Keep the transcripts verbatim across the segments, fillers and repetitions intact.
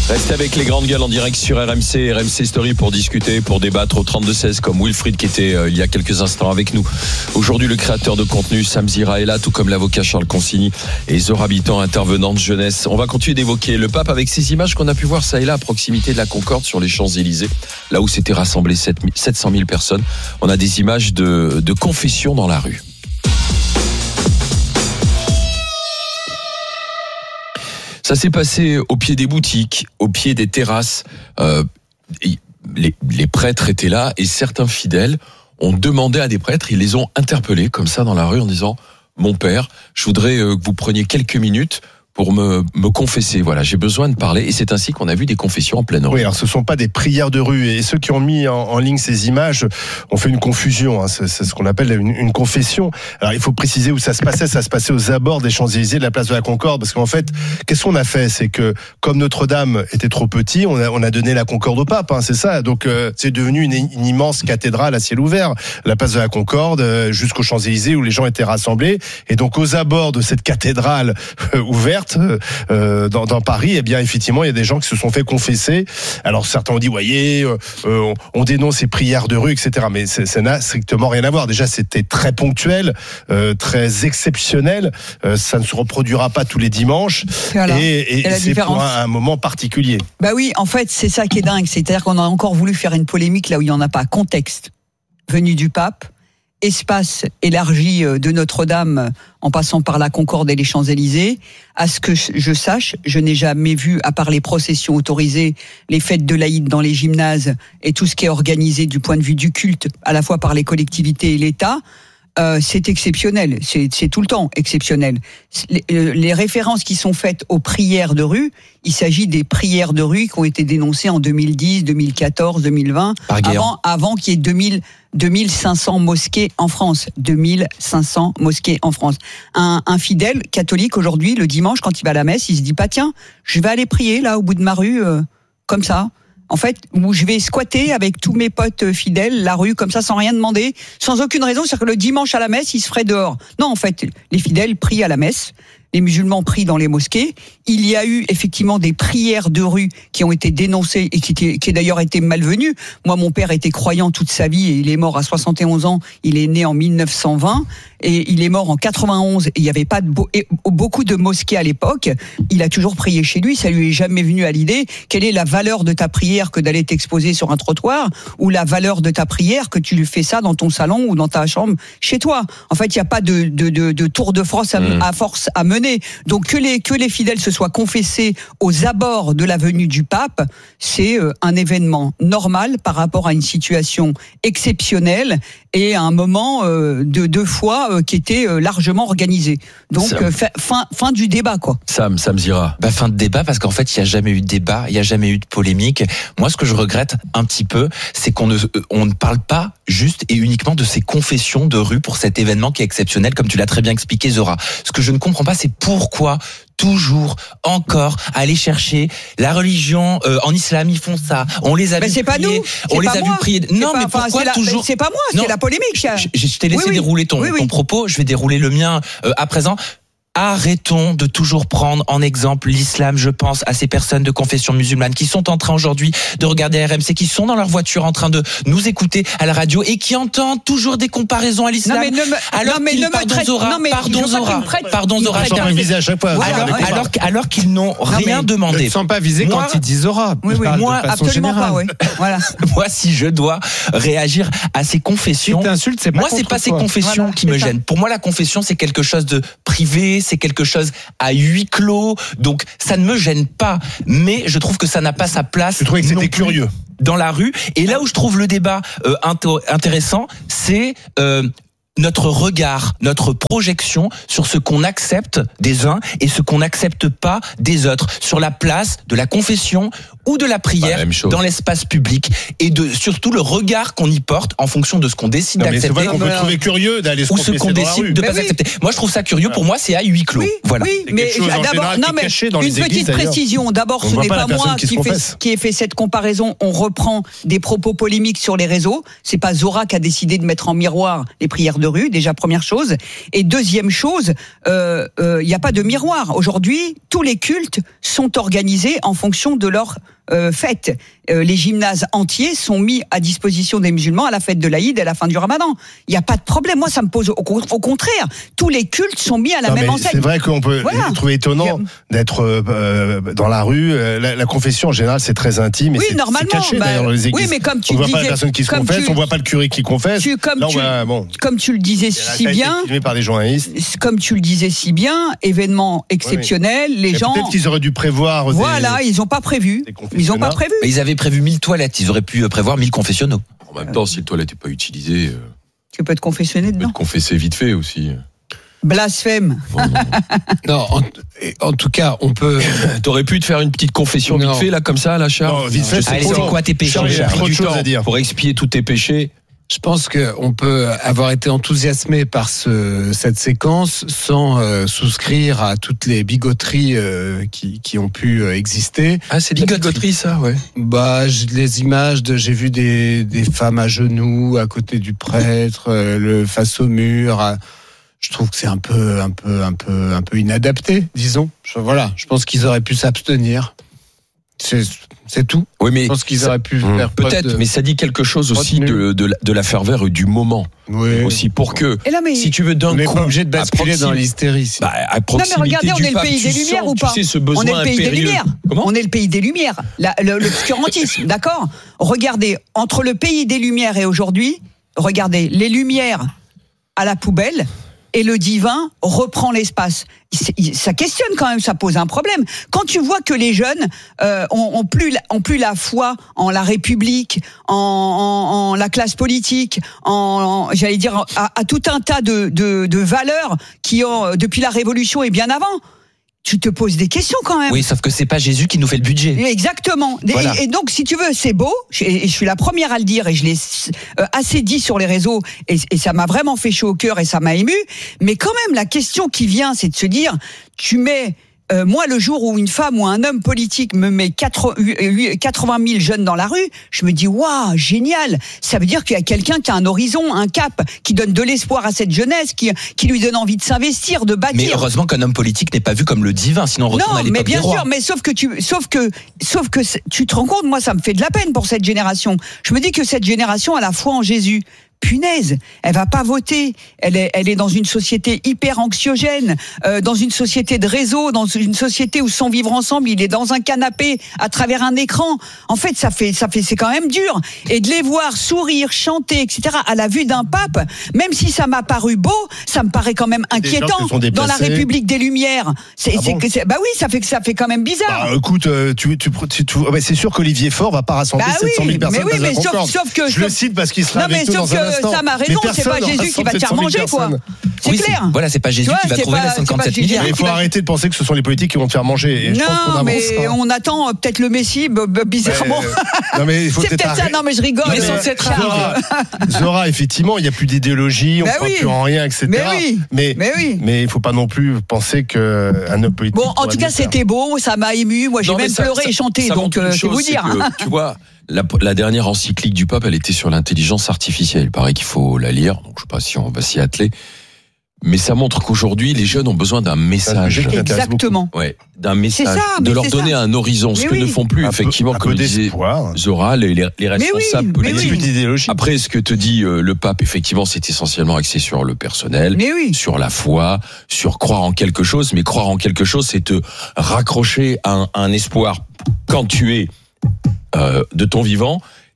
Restez avec les grandes gueules en direct sur R M C, R M C Story pour discuter, pour débattre au trente-deux seize comme Wilfried qui était euh, il y a quelques instants avec nous. Aujourd'hui, le créateur de contenu Sam Zira est là, tout comme l'avocat Charles Consigny et Zora Bitan, intervenante jeunesse. On va continuer d'évoquer le pape avec ces images qu'on a pu voir ça et là à proximité de la Concorde sur les Champs-Élysées, là où s'étaient rassemblées sept cent mille personnes. On a des images de, de confession dans la rue. Ça s'est passé au pied des boutiques, au pied des terrasses. Euh, les, les prêtres étaient là et certains fidèles ont demandé à des prêtres, ils les ont interpellés comme ça dans la rue en disant « Mon père, je voudrais que vous preniez quelques minutes pour me, me confesser. Voilà, j'ai besoin de parler. » Et c'est ainsi qu'on a vu des confessions en pleine rue. Oui, alors ce ne sont pas des prières de rue. Et ceux qui ont mis en, en ligne ces images ont fait une confusion. Hein. C'est, c'est ce qu'on appelle une, une confession. Alors il faut préciser où ça se passait. Ça se passait aux abords des Champs-Élysées, de la place de la Concorde. Parce qu'en fait, qu'est-ce qu'on a fait ? C'est que comme Notre-Dame était trop petit, on a, on a donné la Concorde au pape. Hein, c'est ça. Donc euh, c'est devenu une, une immense cathédrale à ciel ouvert. La place de la Concorde euh, jusqu'aux Champs-Élysées où les gens étaient rassemblés. Et donc aux abords de cette cathédrale euh, ouverte, Euh, dans, dans Paris, eh bien effectivement, il y a des gens qui se sont fait confesser. Alors certains ont dit, voyez, euh, on, on dénonce ces prières de rue, et cetera. Mais c'est, ça n'a strictement rien à voir. Déjà, c'était très ponctuel, euh, très exceptionnel. Euh, ça ne se reproduira pas tous les dimanches. Voilà. Et, et, et c'est pour un, un moment particulier. Bah oui, en fait, c'est ça qui est dingue. C'est-à-dire qu'on a encore voulu faire une polémique là où il n'y en a pas. Contexte. Venue du pape. Espace élargi de Notre-Dame en passant par la Concorde et les Champs-Élysées. À ce que je sache, je n'ai jamais vu, à part les processions autorisées, les fêtes de l'Aïd dans les gymnases et tout ce qui est organisé du point de vue du culte, à la fois par les collectivités et l'État. Euh, c'est exceptionnel, c'est, c'est tout le temps exceptionnel. Les, les références qui sont faites aux prières de rue, il s'agit des prières de rue qui ont été dénoncées en deux mille dix, deux mille quatorze, deux mille vingt, avant, avant qu'il y ait deux mille, deux mille cinq cents mosquées en France. deux mille cinq cents mosquées en France. Un, un fidèle catholique aujourd'hui, le dimanche, quand il va à la messe, il se dit pas tiens, je vais aller prier là au bout de ma rue, euh, comme ça. En fait, où je vais squatter avec tous mes potes fidèles la rue comme ça sans rien demander, sans aucune raison, c'est-à-dire que le dimanche à la messe, il se ferait dehors. Non, en fait, les fidèles prient à la messe, les musulmans prient dans les mosquées. Il y a eu effectivement des prières de rue qui ont été dénoncées et qui, étaient, qui d'ailleurs étaient malvenues. Moi, mon père était croyant toute sa vie et il est mort à soixante et onze ans. Il est né en mille neuf cent vingt et il est mort en quatre-vingt-onze. Et il n'y avait pas de beau, et beaucoup de mosquées à l'époque. Il a toujours prié chez lui. Ça lui est jamais venu à l'idée. Quelle est la valeur de ta prière que d'aller t'exposer sur un trottoir, ou la valeur de ta prière que tu fais ça dans ton salon ou dans ta chambre chez toi? En fait, il n'y a pas de, de, de, de tour de force à, mmh. à force à mener. Donc que les, que les fidèles se soient confessés aux abords de la venue du pape, c'est un événement normal par rapport à une situation exceptionnelle et à un moment de, de foi qui était largement organisé. Donc Sam. fin, fin du débat, quoi. Sam, Sam Zira. Bah, fin de débat parce qu'en fait il n'y a jamais eu de débat, il n'y a jamais eu de polémique. Moi ce que je regrette un petit peu, c'est qu'on ne, on ne parle pas juste et uniquement de ces confessions de rue pour cet événement qui est exceptionnel, comme tu l'as très bien expliqué, Zora. Ce que je ne comprends pas, c'est pourquoi toujours, encore, aller chercher la religion. Euh, en islam, ils font ça. On les a mais vu c'est prier. Pas nous. On c'est les a moi. vu prier. Non, pas, mais pourquoi la, toujours mais C'est pas moi, c'est non, la polémique. Je, je, je t'ai laissé oui, oui. dérouler ton, oui, oui. ton propos. Je vais dérouler le mien euh, à présent. Arrêtons de toujours prendre en exemple l'islam. Je pense à ces personnes de confession musulmane qui sont en train aujourd'hui de regarder R M C, qui sont dans leur voiture en train de nous écouter à la radio et qui entendent toujours des comparaisons à l'islam. Non mais ne me, alors non, mais ne pardon, me traite, Zora, non, mais pardon Zora, prête, pardon Zora, je t'en visé à chaque fois. Voilà, alors, alors, alors qu'ils n'ont rien mais demandé. Ne te sens pas visé moi, quand ils disent Zora. Oui, oui, moi, absolument générale. Pas. Oui. Voilà. Moi, si je dois réagir à ces confessions, si t'insultes, c'est pas moi, c'est pas ces toi. confessions voilà, qui me ça. gênent. Pour moi, la confession, c'est quelque chose de privé, c'est quelque chose à huis clos, donc ça ne me gêne pas, mais je trouve que ça n'a pas sa place. Je trouvais que c'était curieux dans la rue. Et là où je trouve le débat euh, intéressant, c'est euh, notre regard, notre projection sur ce qu'on accepte des uns et ce qu'on n'accepte pas des autres, sur la place de la confession ou de la prière Pas la dans l'espace public et de surtout le regard qu'on y porte en fonction de ce qu'on décide Non, mais c'est d'accepter vrai qu'on peut trouver curieux d'aller se ou ce confesser qu'on dans la décide rue. de Mais pas oui. accepter. Moi, je trouve ça curieux. Pour moi, c'est à huis clos. Oui, Voilà. oui, C'est mais quelque chose, en d'abord, général, non qui est mais caché dans une les églises, petite d'ailleurs. précision. D'abord, On ce voit n'est pas pas la personne moi qui se qui fait, confesse. qui ai fait cette comparaison. On reprend des propos polémiques sur les réseaux. C'est pas Zora qui a décidé de mettre en miroir les prières de rue. Déjà première chose. Et deuxième chose, il euh, euh, n'y a pas de miroir. Aujourd'hui, tous les cultes sont organisés en fonction de leur Euh, fête. Euh, les gymnases entiers sont mis à disposition des musulmans à la fête de l'Aïd et à la fin du Ramadan. Il n'y a pas de problème. Moi, ça me pose au, au contraire. Tous les cultes sont mis à la Non, même mais enseigne. c'est vrai qu'on peut Voilà. trouver étonnant d'être euh, dans la rue. La, la confession en général, c'est très intime. Et Oui, c'est, normalement. c'est caché bah, d'ailleurs dans les églises. oui, mais comme tu on voit disais, pas la personne qui se comme confesse, tu- on voit pas le curé qui confesse. tu- comme Là, on tu- voit, bon, Comme tu le disais ça a si été bien, filmé par des journalistes. comme tu le disais si bien, événement exceptionnel, les Mais gens. peut-être qu'ils auraient dû prévoir. des- Voilà, ils n'ont pas prévu. des Ils n'ont pas confessionnats. prévu. Mais ils avaient prévu mille toilettes. Ils auraient pu prévoir mille confessionnaux. En même temps, si le toilette n'est pas utilisé, euh, Tu peux te confessionner tu peux dedans. te confesser vite fait aussi. Blasphème. Bon, non. Non, en, en tout cas, on peut. T'aurais pu te faire une petite confession Non. vite fait, là, comme ça, là, Charles Non, vite fait, Je c'est sais Allez, pas. c'est quoi tes péchés, Charles, il y a Charles trop de Du choses temps à dire. Pour expier tous tes péchés. Je pense qu'on peut avoir été enthousiasmé par ce, cette séquence sans euh, souscrire à toutes les bigoteries euh, qui, qui ont pu euh, exister. Ah, c'est de la bigoterie, ça, ouais. Bah, j'ai les images de, j'ai vu des, des femmes à genoux à côté du prêtre, euh, le face au mur. à- je trouve que c'est un peu, un peu, un peu, un peu inadapté, disons. Je, voilà, je pense qu'ils auraient pu s'abstenir. C'est, c'est tout. Oui, mais Je pense qu'ils ça- auraient pu Mmh. faire preuve peut-être, de- mais ça dit quelque chose aussi retenue. de, de, la- de la ferveur et du moment. Oui. Aussi, pour que, Et là, mais. si tu veux d'un On n'est coup, pas obligé de à basculer proximité- dans l'hystérie. sinon. bah, à proximité regardez, on du est le pape, pays tu des sens, Lumières ou tu pas sais, ce On besoin est le pays des impérieux. Lumières. Comment On est le pays des Lumières. La- le- L'obscurantisme, d'accord. Regardez, entre le pays des Lumières et aujourd'hui, regardez, les Lumières à la poubelle et le divin reprend l'espace. C'est- Ça questionne quand même, ça pose un problème. Quand tu vois que les jeunes euh, ont, ont plus, la- ont plus la foi en la République, en, en, en la classe politique, en, en- j'allais dire à, à tout un tas de, de, de valeurs qui ont euh, depuis la Révolution et bien avant. Tu te poses des questions quand même. Oui, sauf que c'est pas Jésus qui nous fait le budget. Exactement. Et- Voilà. Et, donc, si tu veux, c'est beau. Et je suis la première à le dire, et je l'ai euh, assez dit sur les réseaux, et, et ça m'a vraiment fait chaud au cœur, et ça m'a ému. Mais quand même, la question qui vient, c'est de se dire, tu mets. Euh, moi, le jour où une femme ou un homme politique me met quatre-vingt mille jeunes dans la rue, je me dis, waouh, génial. Ça veut dire qu'il y a quelqu'un qui a un horizon, un cap, qui donne de l'espoir à cette jeunesse, qui, qui lui donne envie de s'investir, de bâtir. Mais heureusement qu'un homme politique n'est pas vu comme le divin, sinon on retourne à Non, l'époque mais bien des rois. sûr, mais sauf que tu, sauf que, sauf que c'est- tu te rends compte, moi, ça me fait de la peine pour cette génération. Je me dis que cette génération a la foi en Jésus. Punaise, elle va pas voter. Elle est, elle est dans une société hyper anxiogène, euh, dans une société de réseau, dans une société où son vivre ensemble, il est dans un canapé à travers un écran. En fait, ça fait, ça fait, c'est quand même dur. Et de les voir sourire, chanter, et cetera, à la vue d'un pape, même si ça m'a paru beau, ça me paraît quand même Des gens inquiétant qui sont dans la déplacés. République des Lumières. C'est, Ah c'est bon que c'est- bah oui, ça fait que ça fait quand même bizarre. Bah, écoute, euh, tu, tu, tu, tu- ouais, c'est sûr qu'Olivier Faure va pas rassembler Bah sept cent mille oui, personnes mais oui, place de la mais sauf- Concorde. sauf que- Je le sauf- cite parce qu'il sera Non, avec mais nous sauf dans un que instant. Sam a Mais raison, c'est personne pas ne Jésus qui va te rassemble faire sept cent mille manger, quoi. personnes. C'est Oui, clair. Voilà, c'est pas Jésus Tu vois, qui va c'est trouver pas- les c'est pas cinquante-sept Jésus. milliards. Mais il qui faut va- arrêter de penser que ce sont les politiques qui vont te faire manger. Et je pense qu'on Non, avance. mais hein. on attend euh, peut-être le Messie, b- b- bizarrement. Ouais, non, mais il faut C'est peut-être peut-être ça, arrêter. non mais je rigole. Il est euh, censé être Charles. Zora, Zora, effectivement, il n'y a plus d'idéologie, on ne Bah croit oui. plus en rien, et cetera. Mais oui. Mais, Mais oui. mais il ne faut pas non plus penser qu'un homme politique. Bon, en pourrait tout cas, mieux faire. c'était beau, ça m'a ému. Moi, j'ai Non, mais même ça- pleuré ça- et chanté, ça donc montre une euh, c'est chose, vous dire. que, tu vois, la, la dernière encyclique du pape, elle était sur l'intelligence artificielle. Il paraît qu'il faut la lire, donc je sais pas si on va s'y atteler. Mais ça montre qu'aujourd'hui, les jeunes ont besoin d'un message. qui m'intéresse Exactement. Ouais, d'un message. ça, de mais leur c'est donner ça. un horizon, ce Mais que oui. ne font plus, Un peu- effectivement, un comme peu disait d'espoir. Zora, les, les les Mais oui, responsables mais Il n'y a politiques. plus d'idéologie. Après, ce que te dit euh, le pape, effectivement, c'est essentiellement axé sur le personnel, Mais oui. sur la foi, sur croire en quelque chose. Mais croire en quelque chose, c'est te raccrocher à un, à un espoir quand tu es euh, de ton vivant. Et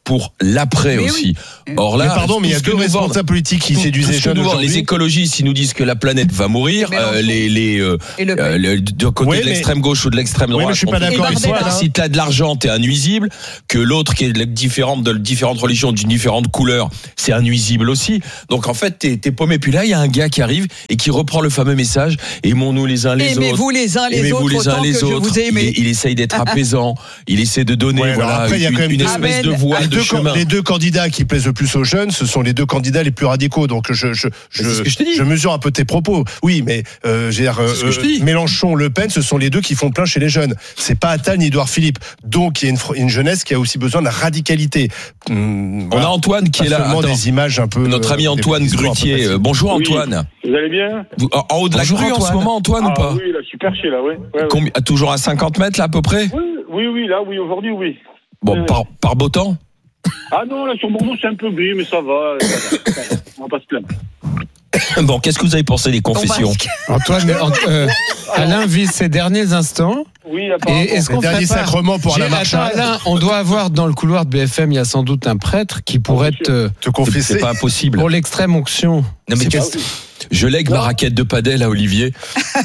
pour l'après Mais aussi. oui. Or là, mais pardon, mais il y a tout ce deux que nous vendent- responsables politiques qui tout- séduisent tout les ce que jeunes nous vendent, les aujourd'hui. écologistes, ils nous disent que la planète va mourir. Et Mélenchon. euh, les les euh, Et le euh, le- de côté Oui, de mais- l'extrême gauche ou de l'extrême Oui, droite. mais je suis pas on te d'accord dit avec toi, que là. Si t'as de l'argent, t'es un nuisible. Que l'autre qui est de différente de différentes religions, d'une différente couleur, c'est un nuisible aussi. Donc en fait, t'es, t'es paumé. Puis là, il y a un gars qui arrive et qui reprend le fameux message. Aimons-nous les uns les autres. Aimez-vous les uns les Aimez-vous autres les uns autant les que je autres. vous ai Il, aimé. est- il essaye d'être apaisant. Il essaie de donner Ouais, alors voilà après, il y a une, quand même une deux- espèce de Amen. voie Les de deux, chemin. les deux candidats qui plaisent le plus aux jeunes, ce sont les deux candidats les plus radicaux. Donc je je je, c'est ce que je te dis. je mesure un peu tes propos. Oui, mais euh, j'ai dire, C'est ce que je te dis. Mélenchon, Le Pen, ce sont les deux qui font plein chez les jeunes. C'est pas Attal ni Édouard Philippe. Donc il y a une, fr- une jeunesse qui a aussi besoin de radicalité. Hum, On voilà. a Antoine qui Pas est là. seulement Attends. des images un peu. Notre ami euh, des Antoine discours un peu Grutier. faciles. Euh, Bonjour Oui. Antoine. Vous allez bien? Vous- en en haut de la Bonjour, grue en ce Antoine. moment, Antoine, ou Ah pas oui, là, super chez là, ouais. ouais, ouais. Combi- Toujours à cinquante mètres là à peu près. Oui, oui, oui, là, oui, aujourd'hui, oui. Bon, Euh, par, par beau temps. Ah non, là, sur Bordeaux, c'est un peu gris, mais ça va. ça va, ça va. On va pas se plaindre. Bon, qu'est-ce que vous avez pensé des Ton confessions masque. Antoine, Ant- euh, Alain vit ses derniers instants. Oui, Et apparemment. est-ce Le qu'on dernier ferait pas- sacrement pour J'ai- Alain attends, Marchal. Alain, on doit avoir dans le couloir de B F M, il y a sans doute un prêtre qui pourrait bien te, Te C'est confesser. pas impossible. pour l'extrême onction. Non mais C'est qu'est-ce- Ah oui. Je lègue ma raquette de padel à Olivier.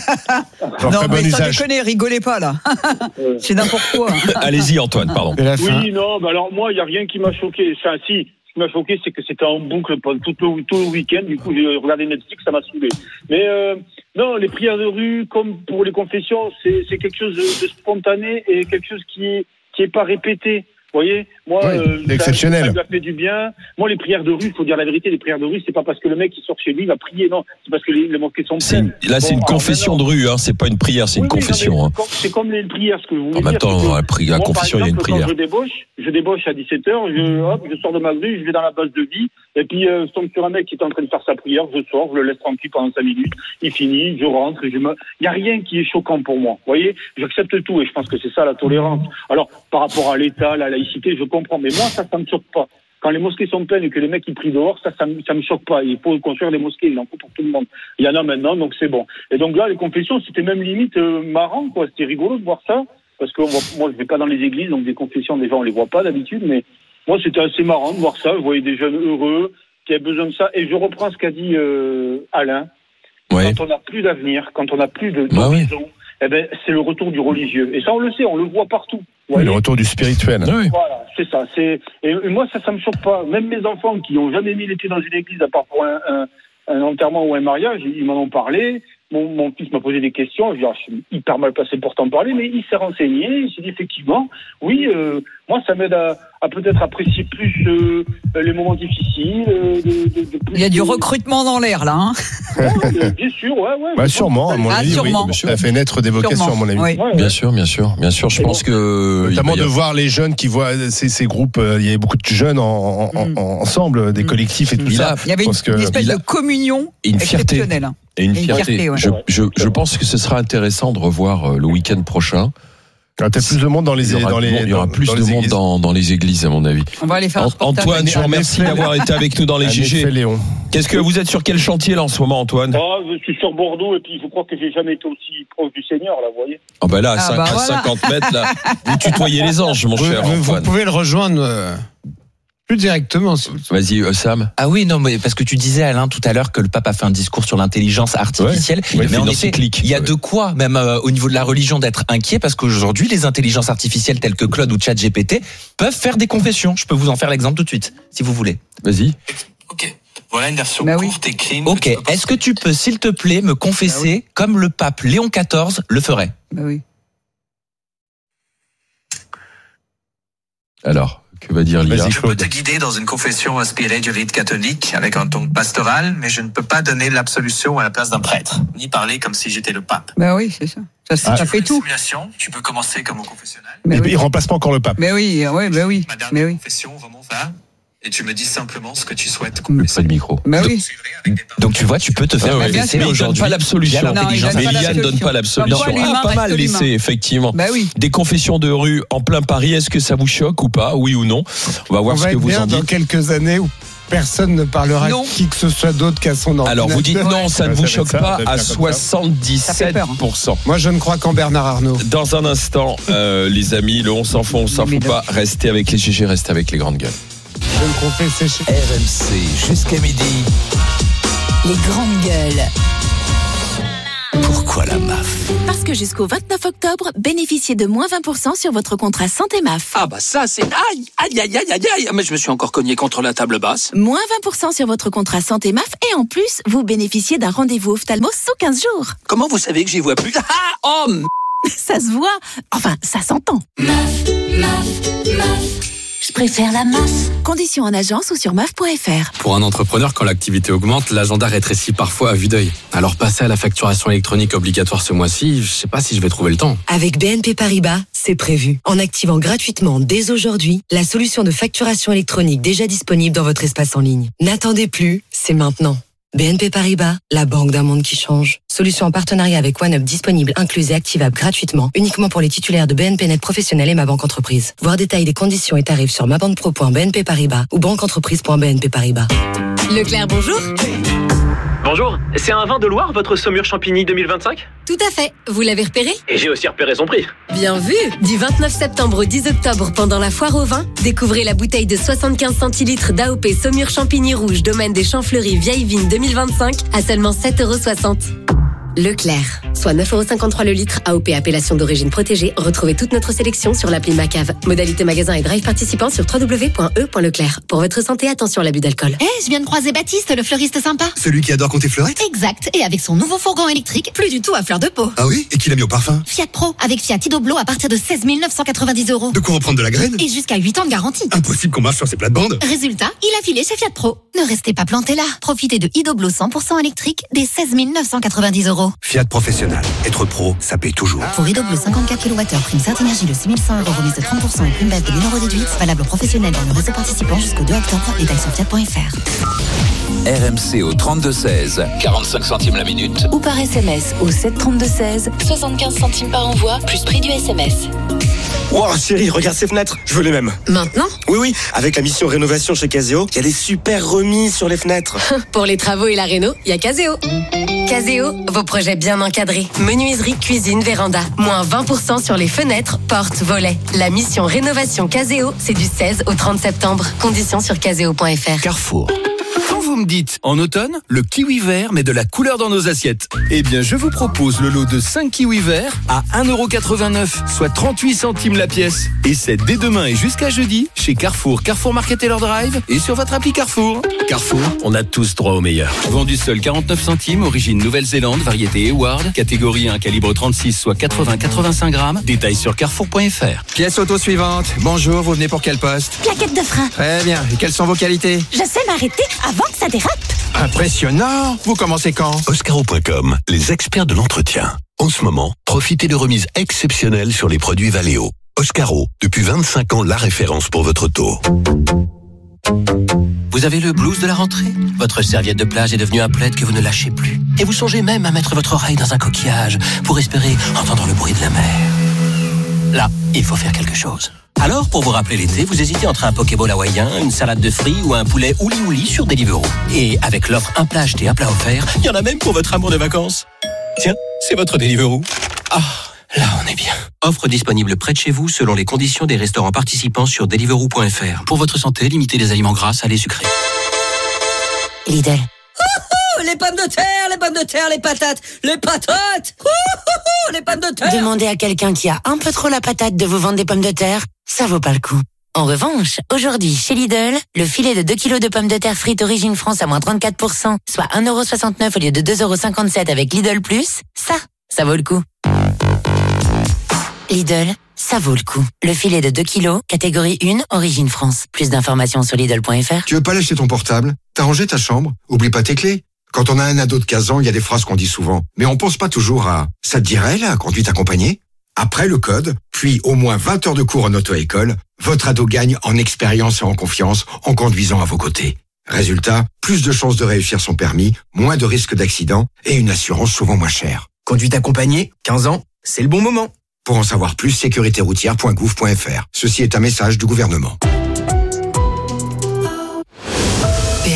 J'en Non, ferai bon mais sans usage. déconner, rigolez pas là. Ouais. C'est n'importe quoi. Allez-y Antoine, pardon. C'est la fin. Oui, non, bah alors moi, il n'y a rien qui m'a choqué. Enfin, si, ce qui m'a choqué, c'est que c'était en boucle pendant tout le, tout le week-end. Du coup, j'ai regardé Netflix, ça m'a saoulé. Mais euh, non, les prières de rue, comme pour les confessions, c'est, c'est quelque chose de, de spontané et quelque chose qui est, qui est pas répété. Vous voyez, moi, Oui, euh, ça- exceptionnel. ça lui a fait du bien. Moi, les prières de rue, il faut dire la vérité, les prières de rue, c'est pas parce que le mec qui sort chez lui va prier, non, c'est parce que les, les mosquées sont C'est pleines. une- là, c'est Bon, une alors confession de maintenant- rue, hein. C'est pas une prière, c'est une Oui, oui, non, confession. mais hein. c'est comme- C'est comme les prières, ce que vous voulez En même dire. temps, c'est que la, pri- la moi, par confession, il y a une exemple, prière. Quand je débauche, je débauche à dix-sept heures, je, hop, je sors de ma rue, je vais dans la base de vie, et puis euh, je tombe sur un mec qui est en train de faire sa prière, je sors, je le laisse tranquille pendant cinq minutes, il finit, je rentre, et je me... il n'y a rien qui est choquant pour moi. Vous voyez, j'accepte tout, et je pense que c'est ça la tolérance. Alors, par rapport à l'État, la laïcité, je comprends, mais moi, ça, ça me choque pas. Quand les mosquées sont pleines et que les mecs ils prient dehors, ça, ça me, ça me choque pas. Il faut construire des mosquées, il en faut pour tout le monde. Il y en a maintenant, donc c'est bon. Et donc là, les confessions, c'était même limite euh, marrant, quoi. C'était rigolo de voir ça, parce que moi, moi, je vais pas dans les églises, donc des confessions, des gens, on les voit pas d'habitude, mais moi, c'était assez marrant de voir ça. Je voyais des jeunes heureux qui avaient besoin de ça. Et je reprends ce qu'a dit euh, Alain. Ouais. Quand on n'a plus d'avenir, quand on n'a plus de Bah oui. d'horizon, eh ben, c'est le retour du religieux. Et ça, on le sait, on le voit partout. Vous Oui, le voyez. retour du spirituel. Oui. Voilà, c'est ça. C'est et, et moi ça, ça me choque pas. Même mes enfants qui n'ont jamais mis les pieds dans une église à part pour un, un, un enterrement ou un mariage, ils m'en ont parlé. Mon, mon fils m'a posé des questions. Je, dis, ah, je suis hyper mal placé pour t'en parler, mais il s'est renseigné. Il s'est dit effectivement, oui, euh, moi ça m'aide à, à peut-être apprécier plus euh, les moments difficiles. Euh, de, de, de plus Il y a du de- recrutement dans l'air là. Hein. Ouais, euh, bien sûr, ouais, ouais. Bah, sûrement, à mon Ah, avis, sûrement. oui. Ça fait naître des vocations, à Sûrement. mon avis. Oui. Ouais, Bien ouais. sûr, bien sûr, bien sûr. Je Et pense bon, que Notamment il va y de voir les jeunes qui voient ces, ces groupes, euh, il y avait beaucoup de jeunes en, en- Mm. en- ensemble, des Mm. collectifs et tout Il ça. a- Il y avait une, Parce que une espèce il a- de communion et une fierté. exceptionnelle. hein. Et une Et une fierté. fierté, ouais. je, je, je pense que ce sera intéressant de revoir euh, le week-end prochain. Il y aura peut-être plus de monde dans les Il y aura, dans les il y aura dans- plus dans de les monde églises. dans, dans les églises, à mon avis. On va aller faire un An- reportage. Antoine, je vous Un remercie effet- d'avoir été avec nous dans les Un G G. effet Léon. Qu'est-ce que vous êtes sur quel chantier là en ce moment, Antoine? Ah, je suis sur Bordeaux et puis je crois que j'ai jamais été aussi proche du Seigneur, là, vous voyez. Ah bah là, à, Ah cinq- bah à voilà. cinquante mètres, là, vous tutoyez les anges, mon Vous, cher vous- vous Antoine. pouvez le rejoindre euh, plus directement. si vous- Vas-y, euh, Sam. Ah oui, non, mais parce que tu disais, Alain, tout à l'heure, que le pape a fait un discours sur l'intelligence artificielle. Ouais, il fait mais en une effet, encyclique. il y a Ouais. de quoi, même euh, au niveau de la religion, d'être inquiet, parce qu'aujourd'hui, les intelligences artificielles telles que Claude ou ChatGPT peuvent faire des confessions. Je peux vous en faire l'exemple tout de suite, si vous voulez. Vas-y. Ok, voilà une version Bah oui. courte et clean. Ok, que tu peux est-ce que tu peux, s'il te plaît, me confesser comme le pape Léon quatorze le ferait? Bah oui. Alors, que va dire Lia? Vas-y, Je peux Claude. te guider dans une confession inspirée du rite catholique avec un ton pastoral, mais je ne peux pas donner l'absolution à la place d'un prêtre, ni parler comme si j'étais le pape. Bah oui, c'est ça. Ça, ça, Ah. ça Tu veux fait une tout. simulation, tu peux commencer comme au confessionnal. Mais Et oui. puis, il remplace pas encore le pape. Mais oui, ouais, bah oui. Ma Mais dernière oui. confession remonte là, et tu me dis simplement ce que tu souhaites Pas confesser. de micro. Bah Je oui. suivrai avec des paroles. Donc tu vois, tu peux te faire Ah ouais, bien confesser sûr. mais il donne aujourd'hui. pas l'absolution. via l'intelligence Non, il Mais donne pas Liane donne pas l'absolution. Comme quoi, l'humain Ah, pas mal reste laissé, l'humain. effectivement. Bah oui. Des confessions de rue en plein Paris, est-ce que ça vous choque ou pas? Oui ou non? On va voir On ce va que être vous bien en dans dites. quelques années où personne ne parlera Non. à qui que ce soit d'autre qu'à son ordinateur. Alors vous dites non, ça ne Ouais, vous ça va choque être ça, pas ça va être à bien comme ça. soixante-dix-sept pour cent. Moi, je ne crois qu'en Bernard Arnault. Dans un instant, euh, les amis, le on s'en fout, on s'en fout pas. Restez avec les G G, restez avec les grandes gueules. Je ne comptais sécher. R M C jusqu'à midi. Les grandes gueules. Pourquoi la M A F? Parce que jusqu'au vingt-neuf octobre, bénéficiez de moins vingt pour cent sur votre contrat santé M A F. Ah bah ça c'est... Aïe, aïe, aïe, aïe, aïe, aïe. Mais je me suis encore cogné contre la table basse. Moins vingt pour cent sur votre contrat santé M A F et en plus, vous bénéficiez d'un rendez-vous ophtalmo sous quinze jours. Comment vous savez que j'y vois plus? Ah, oh, m- Ça se voit. Enfin, ça s'entend. M A F, M A F, M A F. Je préfère la M A F. Conditions en agence ou sur M A F point F R. Pour un entrepreneur, quand l'activité augmente, l'agenda rétrécit parfois à vue d'œil. Alors passer à la facturation électronique obligatoire ce mois-ci, je sais pas si je vais trouver le temps. Avec B N P Paribas, c'est prévu. En activant gratuitement dès aujourd'hui la solution de facturation électronique déjà disponible dans votre espace en ligne. N'attendez plus, c'est maintenant. B N P Paribas, la banque d'un monde qui change. Solution en partenariat avec OneUp disponible, incluse et activable gratuitement, uniquement pour les titulaires de B N P Net Professionnel et Ma Banque Entreprise. Voir détails des conditions et tarifs sur mabanquepro point b n p paribas ou banqueentreprise point b n p paribas. Leclerc, bonjour. Bonjour, c'est un vin de Loire, votre Saumur Champigny deux mille vingt-cinq? Tout à fait. Vous l'avez repéré? Et j'ai aussi repéré son prix. Bien vu. Du vingt-neuf septembre au dix octobre, pendant la foire au vin, découvrez la bouteille de soixante-quinze centilitres d'A O P Saumur Champigny Rouge, domaine des Champs Fleuris, Vieille Vigne deux mille vingt-cinq, à seulement sept euros soixante. Leclerc, soit neuf euros cinquante-trois le litre, A O P appellation d'origine protégée. Retrouvez toute notre sélection sur l'appli Macave. Modalité magasin et drive participant sur w w w point e point leclerc. Pour votre santé, attention à l'abus d'alcool. Eh, hey, je viens de croiser Baptiste, le fleuriste sympa. Celui qui adore compter fleurettes? Exact, et avec son nouveau fourgon électrique, plus du tout à fleur de peau. Ah oui? Et qui l'a mis au parfum? Fiat Pro, avec Fiat Idoblo à partir de seize mille neuf cent quatre-vingt-dix euros. De quoi reprendre de la graine? Et jusqu'à huit ans de garantie. Impossible qu'on marche sur ces plates-bandes. Résultat, il a filé chez Fiat Pro. Ne restez pas planté là. Profitez de Idoblo cent pour cent électrique dès seize mille neuf cent quatre-vingt-dix euros. Fiat Professionnel. Être pro, ça paye toujours. Pour Idoblo cinquante-quatre kilowattheures, prime Certinergie de six mille cent euros, remise de trente pour cent et prime baisse de mille euros déduite. Valable aux professionnels dans le réseau participant jusqu'au deux octobre. Détails sur fiat point f r. R M C au trente-deux seize, quarante-cinq centimes la minute. Ou par S M S au sept trente-deux seize, soixante-quinze centimes par envoi, plus prix du S M S. Wow, chérie, regarde ces fenêtres, je veux les mêmes. Maintenant? Oui, oui, avec la mission rénovation chez Caseo, il y a des super remises sur les fenêtres. Pour les travaux et la réno, il y a Caseo. Caseo, vos projets bien encadrés. Menuiserie, cuisine, véranda. Moins vingt pour cent sur les fenêtres, portes, volets. La mission rénovation Caseo, c'est du seize au trente septembre. Conditions sur caseo point f r. Carrefour. Quand vous me dites, en automne, le kiwi vert met de la couleur dans nos assiettes. Eh bien, je vous propose le lot de cinq kiwis verts à un euro quatre-vingt-neuf, soit trente-huit centimes la pièce. Et c'est dès demain et jusqu'à jeudi, chez Carrefour, Carrefour Market Taylor Drive et sur votre appli Carrefour. Carrefour, on a tous droit au meilleur. Vendu seul quarante-neuf centimes, origine Nouvelle-Zélande, variété Eward, catégorie un, calibre trente-six, soit quatre-vingts à quatre-vingt-cinq grammes. Détails sur carrefour point f r. Pièce auto suivante. Bonjour, vous venez pour quel poste? Plaquette de frein. Très bien. Et quelles sont vos qualités? Je sais m'arrêter avant que ça dérape. Impressionnant. Vous commencez quand? Oscaro point com, les experts de l'entretien. En ce moment, profitez de remises exceptionnelles sur les produits Valeo. Oscaro, depuis vingt-cinq ans, la référence pour votre auto. Vous avez le blues de la rentrée? Votre serviette de plage est devenue un plaid que vous ne lâchez plus. Et vous songez même à mettre votre oreille dans un coquillage pour espérer entendre le bruit de la mer. Là, il faut faire quelque chose. Alors, pour vous rappeler l'été, vous hésitez entre un Pokéball hawaïen, une salade de fruits ou un poulet ouli-ouli sur Deliveroo. Et avec l'offre un plat acheté, un plat offert, il y en a même pour votre amour de vacances. Tiens, c'est votre Deliveroo. Ah, là on est bien. Offre disponible près de chez vous selon les conditions des restaurants participants sur deliveroo point f r. Pour votre santé, limitez les aliments gras, salés, sucrés. Lidl. Les pommes de terre, les pommes de terre, les patates, les patates, ouh, les pommes de terre. Demandez à quelqu'un qui a un peu trop la patate de vous vendre des pommes de terre, ça vaut pas le coup. En revanche, aujourd'hui, chez Lidl, le filet de deux kilos de pommes de terre frites Origine France à moins trente-quatre pour cent, soit un euro soixante-neuf au lieu de deux euros cinquante-sept avec Lidl Plus, ça, ça vaut le coup. Lidl, ça vaut le coup. Le filet de deux kilos, catégorie un, Origine France. Plus d'informations sur Lidl point f r. Tu veux pas lâcher ton portable? T'as rangé ta chambre? Oublie pas tes clés. Quand on a un ado de quinze ans, il y a des phrases qu'on dit souvent. Mais on pense pas toujours à « ça te dirait la conduite accompagnée ?» Après le code, puis au moins vingt heures de cours en auto-école, votre ado gagne en expérience et en confiance en conduisant à vos côtés. Résultat, plus de chances de réussir son permis, moins de risques d'accident et une assurance souvent moins chère. Conduite accompagnée, quinze ans, c'est le bon moment. Pour en savoir plus, sécurité routière point gouv point f r. Ceci est un message du gouvernement.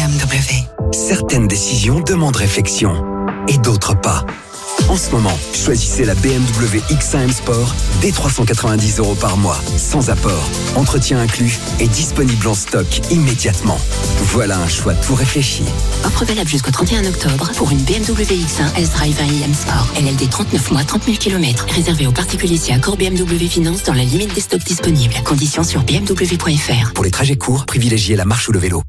Certaines décisions demandent réflexion et d'autres pas. En ce moment, choisissez la B M W X un M Sport dès trois cent quatre-vingt-dix euros par mois, sans apport, entretien inclus et disponible en stock immédiatement. Voilà un choix tout réfléchi. Offre valable jusqu'au trente et un octobre pour une B M W X un S-Drive un i M Sport. L L D trente-neuf mois, trente mille kilomètres. Réservé aux particuliers si accord B M W Finance dans la limite des stocks disponibles. Conditions sur b m w point f r. Pour les trajets courts, privilégiez la marche ou le vélo.